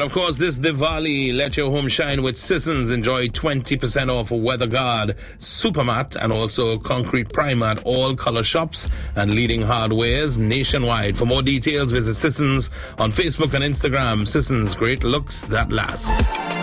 And of course, this Diwali, let your home shine with Sissons. Enjoy 20% off Weather Guard, Supermat, and also Concrete Primer at all color shops and leading hardwares nationwide. For more details, visit Sissons on Facebook and Instagram. Sissons, great looks that last.